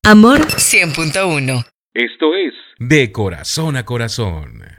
Amor 100.1. Esto es De Corazón a Corazón.